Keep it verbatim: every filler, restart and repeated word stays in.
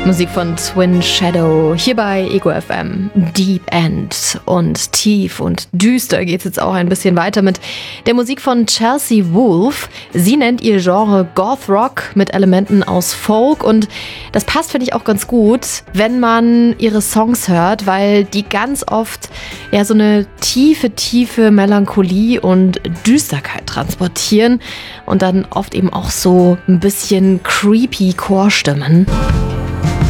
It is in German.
Musik von Twin Shadow hier bei Ego F M. Deep End und tief und düster geht's jetzt auch ein bisschen weiter mit der Musik von Chelsea Wolfe. Sie nennt ihr Genre Goth Rock mit Elementen aus Folk und das passt, finde ich, auch ganz gut, wenn man ihre Songs hört, weil die ganz oft ja so eine tiefe, tiefe Melancholie und Düsterkeit transportieren und dann oft eben auch so ein bisschen creepy Chorstimmen.